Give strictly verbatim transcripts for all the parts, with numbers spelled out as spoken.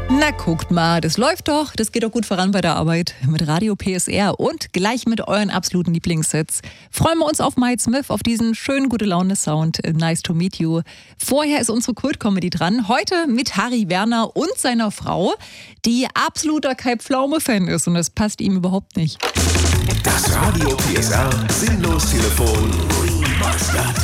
Na guckt mal, das läuft doch, das geht doch gut voran bei der Arbeit mit Radio P S R und gleich mit euren absoluten Lieblingssets. Freuen wir uns auf Mike Smith, auf diesen schönen Gute-Laune-Sound, Nice to Meet You. Vorher ist unsere Kult-Comedy dran, heute mit Harry Werner und seiner Frau, die absoluter Kai Pflaume-Fan ist und das passt ihm überhaupt nicht. Das Radio P S R Sinnlos-Telefon Remastered.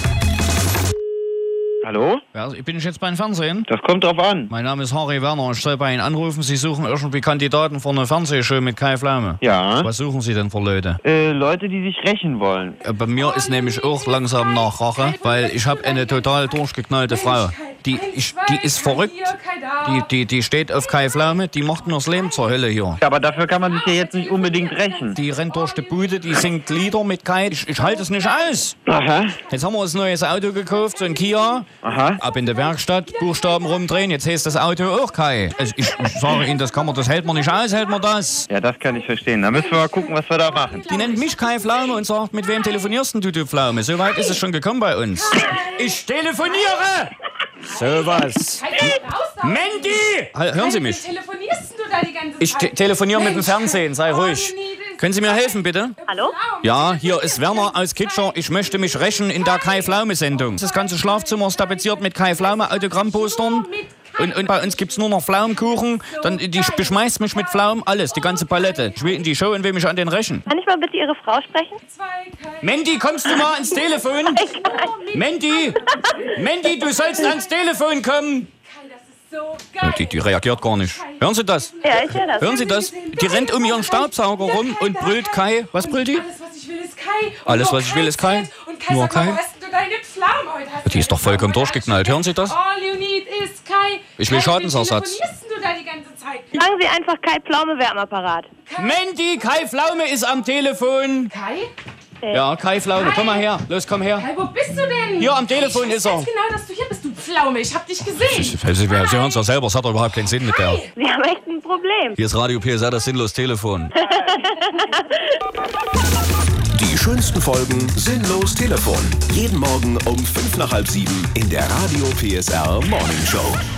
Hallo? Ja, bin ich jetzt beim Fernsehen? Das kommt drauf an. Mein Name ist Harry Werner. Ich soll bei Ihnen anrufen. Sie suchen irgendwie Kandidaten für eine Fernsehshow mit Kai Pflaume. Ja. Was suchen Sie denn für Leute? Äh, Leute, die sich rächen wollen. Äh, bei mir ist nämlich auch langsam nach Rache, weil ich habe eine total durchgeknallte Frau. Die, ich, die ist verrückt. Die, die, die steht auf Kai Pflaume. Die macht mir das Leben zur Hölle hier. Ja, aber dafür kann man sich ja jetzt nicht unbedingt rächen. Die rennt durch die Bude, die singt Lieder mit Kai. Ich, ich halte es nicht aus. Aha. Jetzt haben wir uns ein neues Auto gekauft, so ein Kia. Aha. Ab in der Werkstatt, Buchstaben rumdrehen, jetzt heißt das Auto auch Kai. Also ich, ich sage Ihnen, das kann man, das hält man nicht aus, hält man das. Ja, das kann ich verstehen. Da müssen wir mal gucken, was wir da machen. Die nennt mich Kai Pflaume und sagt, mit wem telefonierst denn du, du Pflaume? So weit ist es schon gekommen bei uns. Ich telefoniere! So was. Mandy! Hören Sie mich? Telefonierst du da die ganze Zeit? Ich te telefoniere mit dem Fernsehen, sei ruhig. Können Sie mir helfen, bitte? Hallo? Ja, hier ist Werner aus Kitscher. Ich möchte mich rächen in der Kai-Pflaume-Sendung. Das ganze Schlafzimmer ist tapeziert mit Kai-Pflaume-Autogrammpostern. Und, und bei uns gibt's nur noch Pflaumenkuchen. Dann, die beschmeißt mich mit Pflaumen, alles, die ganze Palette. Ich will in die Show und will mich an den rächen. Kann ich mal bitte Ihre Frau sprechen? Mandy, kommst du mal ans Telefon? Mandy! Mandy, du sollst ans Telefon kommen! Ja, die, die reagiert gar nicht. Hören Sie das? Ja, ich höre das. Hören Sie das? Die rennt um ihren Staubsauger rum und brüllt Kai. Was brüllt die? Alles, was ich will, ist Kai. Alles, was ich will, ist Kai. Und Kai Nur sagt, warum Kai? hast du deine Pflaume heute? Hast Die ist doch vollkommen du- durchgeknallt. Hören Sie das? All you need is Kai. Ich will Kai, Schadensersatz. wie telefonierst du da die ganze Zeit? Sagen Sie einfach Kai Pflaume wäre am Apparat. Mandy, Kai Pflaume ist am Telefon. Kai? Ja, Kai Pflaume, komm mal her. Los, komm her. Kai, wo bist du denn? Hier am Telefon ich weiß ist er. ganz genau, dass du hier bist, du Pflaume. Ich hab dich gesehen. Sie, Sie hören es ja selber, es hat doch überhaupt keinen Sinn mit der. Sie haben echt ein Problem. Hier ist Radio P S R, das sinnlos Telefon. Die schönsten Folgen Sinnlos Telefon. Jeden Morgen um fünf nach halb sieben in der Radio P S R Morning Show.